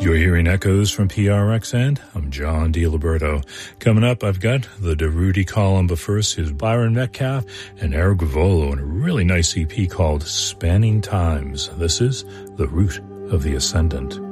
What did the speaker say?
You're hearing echoes from PRXN. I'm John DiLiberto. Coming up, I've got the DeRudy column, but first is Byron Metcalf and Eric Gavolo in a really nice EP called Spanning Times. This is The Root of the Ascendant.